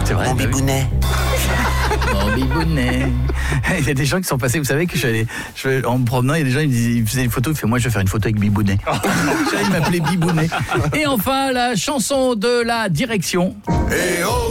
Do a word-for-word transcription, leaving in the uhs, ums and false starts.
C'est vrai, Mon bah oui. bibounet. Oh, bibounet. Il y a des gens qui sont passés, vous savez que je suis allé, je, en me promenant, il y a des gens, ils, me disaient, ils faisaient des photos, ils faisaient, moi je vais faire une photo avec Bibounet. Ils m'appelaient Bibounet. Et enfin, la chanson de la direction. Eh oh